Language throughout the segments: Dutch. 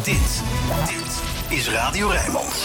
Dit is Radio Rijnmond.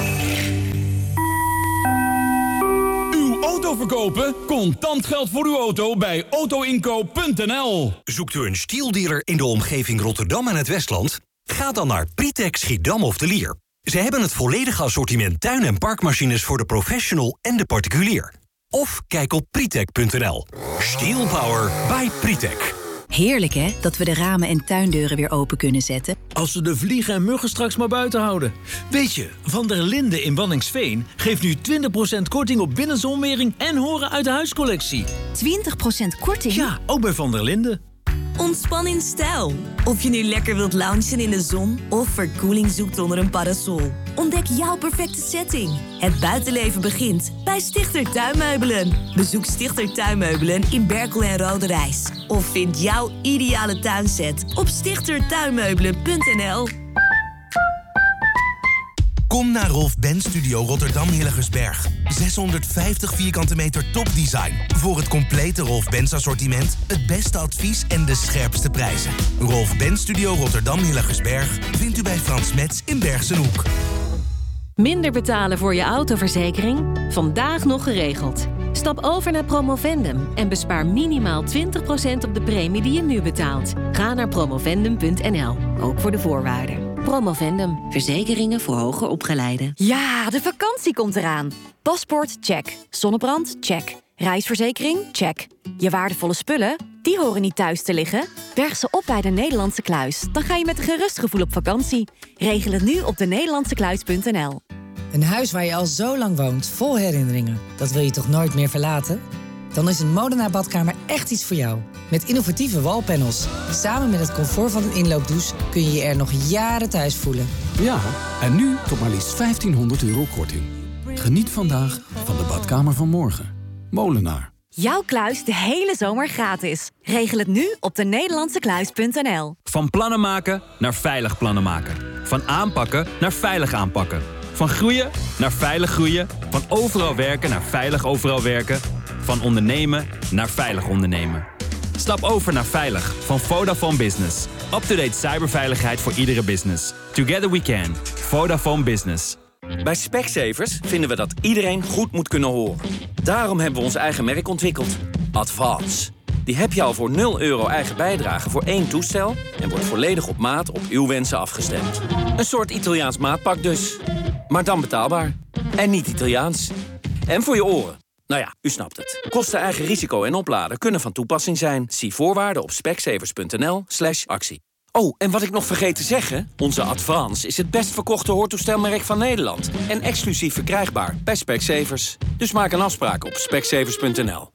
Uw auto verkopen? Contant geld voor uw auto bij autoinkoop.nl. Zoekt u een stieldealer in de omgeving Rotterdam en het Westland? Ga dan naar Pritek, Schiedam of De Lier. Ze hebben het volledige assortiment tuin- en parkmachines voor de professional en de particulier. Of kijk op pritek.nl. Steel Power by Pritek. Heerlijk hè, dat we de ramen en tuindeuren weer open kunnen zetten. Als we de vliegen en muggen straks maar buiten houden. Weet je, Van der Linden in Waddinxveen geeft nu 20% korting op binnenzonwering en horen uit de huiscollectie. 20% korting? Ja, ook bij Van der Linden. Ontspan in stijl. Of je nu lekker wilt loungen in de zon of verkoeling zoekt onder een parasol. Ontdek jouw perfecte setting. Het buitenleven begint bij Stichter Tuinmeubelen. Bezoek Stichter Tuinmeubelen in Berkel en Rode Reis. Of vind jouw ideale tuinset op stichtertuinmeubelen.nl. Kom naar Rolf Benz Studio Rotterdam Hillegersberg. 650 vierkante meter topdesign. Voor het complete Rolf Benz assortiment, het beste advies en de scherpste prijzen. Rolf Benz Studio Rotterdam Hillegersberg vindt u bij Frans Metz in Bergsenhoek. Minder betalen voor je autoverzekering? Vandaag nog geregeld. Stap over naar Promovendum en bespaar minimaal 20% op de premie die je nu betaalt. Ga naar promovendum.nl, ook voor de voorwaarden. Promovendum, verzekeringen voor hoger opgeleiden. Ja, de vakantie komt eraan. Paspoort, check. Zonnebrand, check. Reisverzekering, check. Je waardevolle spullen, die horen niet thuis te liggen. Berg ze op bij de Nederlandse Kluis. Dan ga je met een gerust gevoel op vakantie. Regel het nu op denederlandsekluis.nl. Een huis waar je al zo lang woont, vol herinneringen. Dat wil je toch nooit meer verlaten? Dan is een Molenaar badkamer echt iets voor jou. Met innovatieve wallpanels. Samen met het comfort van een inloopdouche kun je je er nog jaren thuis voelen. Ja, en nu tot maar liefst €1500 korting. Geniet vandaag van de badkamer van morgen. Molenaar. Jouw kluis de hele zomer gratis. Regel het nu op denederlandsekluis.nl. Van plannen maken naar veilig plannen maken. Van aanpakken naar veilig aanpakken. Van groeien naar veilig groeien. Van overal werken naar veilig overal werken. Van ondernemen naar veilig ondernemen. Stap over naar Veilig van Vodafone Business. Up-to-date cyberveiligheid voor iedere business. Together we can. Vodafone Business. Bij Specsavers vinden we dat iedereen goed moet kunnen horen. Daarom hebben we ons eigen merk ontwikkeld. Advance. Die heb je al voor €0 eigen bijdrage voor 1 toestel... en wordt volledig op maat op uw wensen afgestemd. Een soort Italiaans maatpak dus. Maar dan betaalbaar. En niet Italiaans. En voor je oren. Nou ja, u snapt het. Kosten, eigen risico en opladen kunnen van toepassing zijn. Zie voorwaarden op specsavers.nl/actie. Oh, en wat ik nog vergeet te zeggen... onze Advance is het best verkochte hoortoestelmerk van Nederland. En exclusief verkrijgbaar bij Specsavers. Dus maak een afspraak op specsavers.nl.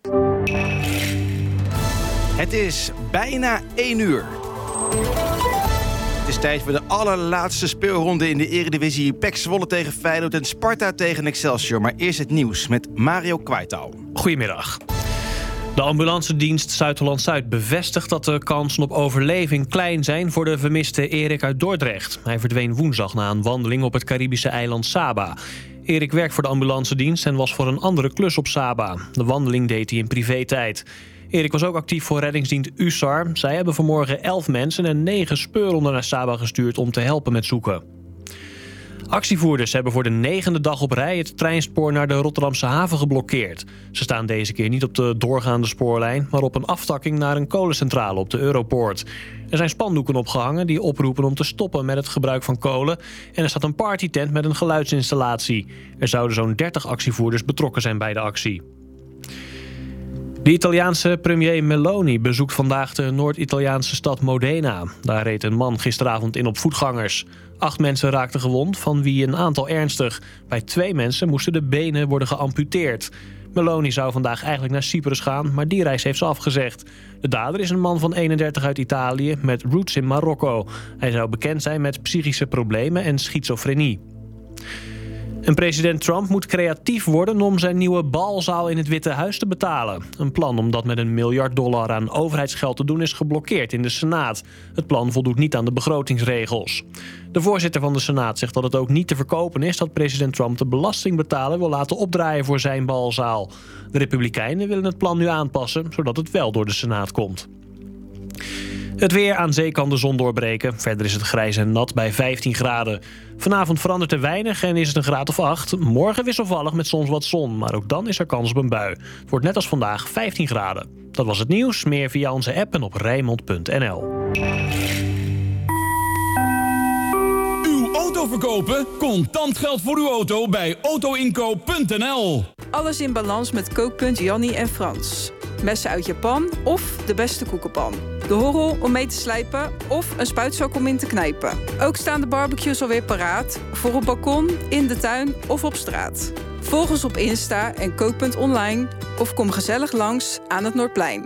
Het is bijna 1 uur. Het is tijd voor de allerlaatste speelronde in de Eredivisie. PEC Zwolle tegen Feyenoord en Sparta tegen Excelsior. Maar eerst het nieuws met Mario Kwaitaal. Goedemiddag. De ambulancedienst Zuid-Holland-Zuid bevestigt dat de kansen op overleving klein zijn voor de vermiste Erik uit Dordrecht. Hij verdween woensdag na een wandeling op het Caribische eiland Saba. Erik werkt voor de ambulancedienst en was voor een andere klus op Saba. De wandeling deed hij in privé-tijd. Erik was ook actief voor reddingsdienst USAR. Zij hebben vanmorgen 11 mensen en 9 speurhonden naar Saba gestuurd om te helpen met zoeken. Actievoerders hebben voor de 9e dag op rij het treinspoor naar de Rotterdamse haven geblokkeerd. Ze staan deze keer niet op de doorgaande spoorlijn, maar op een aftakking naar een kolencentrale op de Europoort. Er zijn spandoeken opgehangen die oproepen om te stoppen met het gebruik van kolen. En er staat een partytent met een geluidsinstallatie. Er zouden zo'n 30 actievoerders betrokken zijn bij de actie. De Italiaanse premier Meloni bezoekt vandaag de Noord-Italiaanse stad Modena. Daar reed een man gisteravond in op voetgangers. 8 mensen raakten gewond, van wie een aantal ernstig. Bij 2 mensen moesten de benen worden geamputeerd. Meloni zou vandaag eigenlijk naar Cyprus gaan, maar die reis heeft ze afgezegd. De dader is een man van 31 uit Italië met roots in Marokko. Hij zou bekend zijn met psychische problemen en schizofrenie. En president Trump moet creatief worden om zijn nieuwe balzaal in het Witte Huis te betalen. Een plan om dat met $1 miljard aan overheidsgeld te doen is geblokkeerd in de Senaat. Het plan voldoet niet aan de begrotingsregels. De voorzitter van de Senaat zegt dat het ook niet te verkopen is dat president Trump de belastingbetaler wil laten opdraaien voor zijn balzaal. De Republikeinen willen het plan nu aanpassen, zodat het wel door de Senaat komt. Het weer, aan zee kan de zon doorbreken. Verder is het grijs en nat bij 15 graden. Vanavond verandert er weinig en is het een graad of 8. Morgen wisselvallig met soms wat zon, maar ook dan is er kans op een bui. Het wordt net als vandaag 15 graden. Dat was het nieuws, meer via onze app en op Rijnmond.nl. Uw auto verkopen? Contant geld voor uw auto bij autoinkoop.nl. Alles in balans met kookpunt Jannie en Frans. Messen uit Japan of de beste koekenpan. De horrel om mee te slijpen of een spuitzak om in te knijpen. Ook staan de barbecues alweer paraat. Voor op balkon, in de tuin of op straat. Volg ons op Insta en kookpunt online. Of kom gezellig langs aan het Noordplein.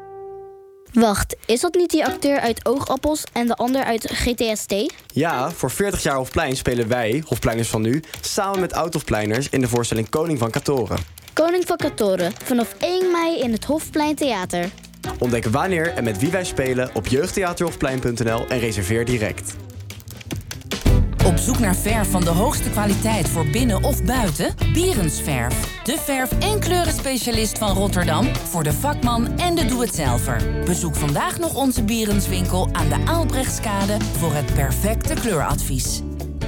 Wacht, is dat niet die acteur uit Oogappels en de ander uit GTST? Ja, voor 40 jaar Hofplein spelen wij, Hofpleiners van nu, samen met oud-Hofpleiners in de voorstelling Koning van Katoren. Koning van Katoren, vanaf 1 mei in het Hofplein Theater. Ontdek wanneer en met wie wij spelen op jeugdtheaterhofplein.nl en reserveer direct. Op zoek naar verf van de hoogste kwaliteit voor binnen of buiten? Bierens Verf. De verf- en kleurenspecialist van Rotterdam voor de vakman en de doe-het-zelver. Bezoek vandaag nog onze Bierenswinkel aan de Aalbrechtskade voor het perfecte kleuradvies.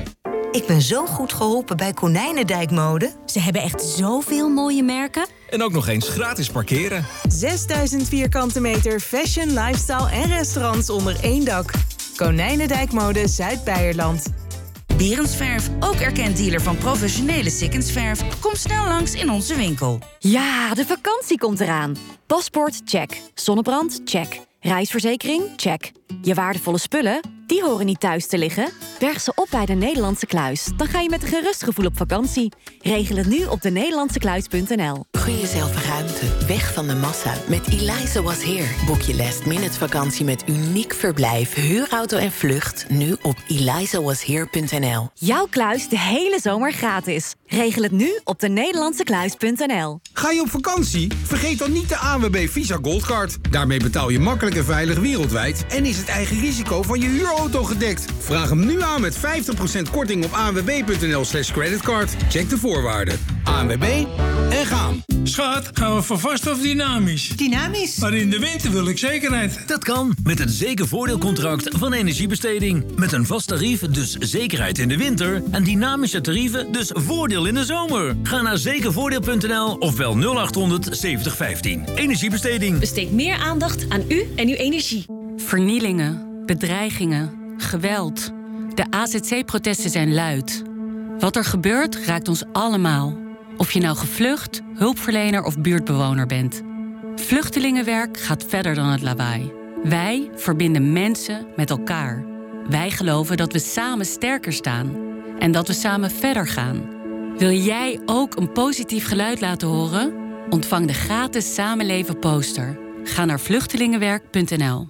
Ik ben zo goed geholpen bij Konijnendijk Mode. Ze hebben echt zoveel mooie merken. En ook nog eens gratis parkeren. 6000 vierkante meter fashion, lifestyle en restaurants onder één dak. Konijnendijk Mode Zuid-Beierland. Bierensverf, ook erkend dealer van professionele Sikkensverf. Kom snel langs in onze winkel. Ja, de vakantie komt eraan. Paspoort, check. Zonnebrand, check. Reisverzekering, check. Je waardevolle spullen, die horen niet thuis te liggen. Berg ze op bij de Nederlandse Kluis. Dan ga je met een gerust gevoel op vakantie. Regel het nu op denederlandsekluis.nl. Gun jezelf ruimte, weg van de massa. Met Eliza Was Here boek je last-minute vakantie met uniek verblijf, huurauto en vlucht. Nu op elizawashere.nl. Jouw kluis de hele zomer gratis. Regel het nu op denederlandsekluis.nl. Ga je op vakantie? Vergeet dan niet de ANWB Visa Goldcard. Daarmee betaal je makkelijk en veilig wereldwijd en is het eigen risico van je huurauto gedekt. Vraag hem nu aan met 50% korting op anwb.nl/creditcard. Check de voorwaarden. ANWB en gaan. Schat, gaan we voor vast of dynamisch? Dynamisch. Maar in de winter wil ik zekerheid. Dat kan met het zekervoordeelcontract van Energiebesteding. Met een vast tarief, dus zekerheid in de winter. En dynamische tarieven, dus voordeel in de zomer. Ga naar zekervoordeel.nl of bel 0800 7015. Energiebesteding. Besteed meer aandacht aan u en uw energie. Vernielingen, bedreigingen, geweld. De AZC-protesten zijn luid. Wat er gebeurt, raakt ons allemaal. Of je nou gevlucht, hulpverlener of buurtbewoner bent. Vluchtelingenwerk gaat verder dan het lawaai. Wij verbinden mensen met elkaar. Wij geloven dat we samen sterker staan. En dat we samen verder gaan. Wil jij ook een positief geluid laten horen? Ontvang de gratis Samenleven poster. Ga naar vluchtelingenwerk.nl.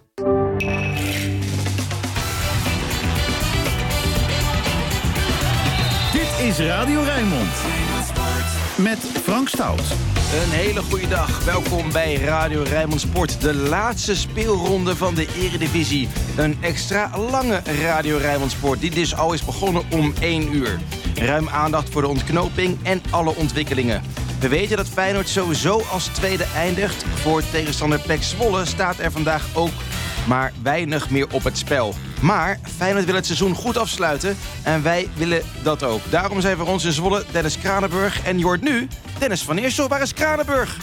Dit is Radio Rijnmond. Met Frank Stout. Een hele goede dag. Welkom bij Radio Rijnmond Sport. De laatste speelronde van de Eredivisie. Een extra lange Radio Rijnmond Sport die dus al is begonnen om 1 uur. Ruim aandacht voor de ontknoping en alle ontwikkelingen. We weten dat Feyenoord sowieso als tweede eindigt. Voor tegenstander PEC Zwolle staat er vandaag ook maar weinig meer op het spel. Maar Feyenoord wil het seizoen goed afsluiten en wij willen dat ook. Daarom zijn voor ons in Zwolle Dennis Kranenburg en je hoort nu Dennis van Eersel. Waar is Kranenburg?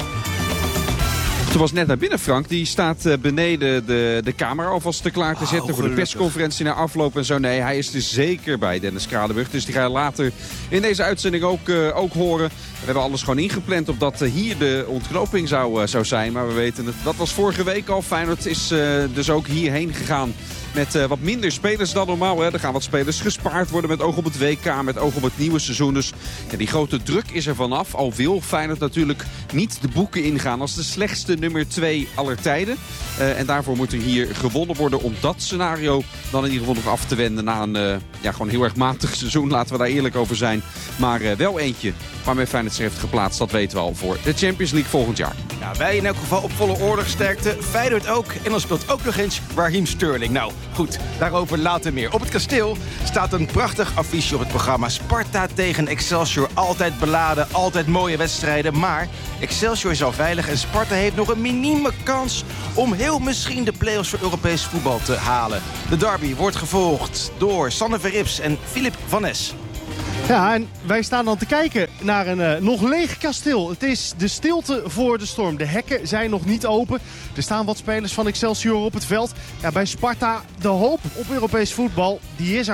Ze was net naar binnen, Frank. Die staat beneden de camera alvast klaar te zetten voor de persconferentie na afloop en zo. Nee, hij is er zeker bij, Dennis Kranenburg. Dus die ga je later in deze uitzending ook horen. We hebben alles gewoon ingepland op dat hier de ontknoping zou zijn. Maar we weten het. Dat was vorige week al. Feyenoord is dus ook hierheen gegaan met wat minder spelers dan normaal. Hè. Er gaan wat spelers gespaard worden met oog op het WK, met oog op het nieuwe seizoen. Dus ja, die grote druk is er vanaf. Al wil Feyenoord natuurlijk niet de boeken ingaan als de slechtste nummer 2 aller tijden. En daarvoor moet er hier gewonnen worden om dat scenario dan in ieder geval nog af te wenden na een gewoon heel erg matig seizoen. Laten we daar eerlijk over zijn. Maar wel eentje waarmee Feyenoord zich heeft geplaatst, dat weten we al, voor de Champions League volgend jaar. Ja, wij in elk geval op volle orde gesterkte. Feyenoord ook. En dan speelt ook nog eens Raheem Sterling. Nou, Goed, daarover later meer. Op het kasteel staat een prachtig affiche op het programma. Sparta tegen Excelsior. Altijd beladen, altijd mooie wedstrijden. Maar Excelsior is al veilig en Sparta heeft nog een minieme kans om heel misschien de play-offs voor Europees voetbal te halen. De derby wordt gevolgd door Sanne Verrips en Filip van Nes. Ja, en wij staan dan te kijken naar een nog leeg kasteel. Het is de stilte voor de storm. De hekken zijn nog niet open. Er staan wat spelers van Excelsior op het veld. Ja, bij Sparta de hoop op Europees voetbal, die is er.